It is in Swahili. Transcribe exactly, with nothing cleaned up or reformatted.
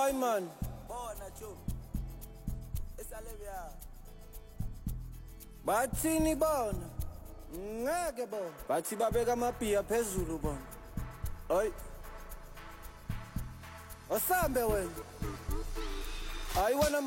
Hayi man. Bona cho. Esalebya. Bathini bona? Ngeke bona. Bathi babeka amabhiya phezulu bona. Hayi. Osambe wena. Hayi wena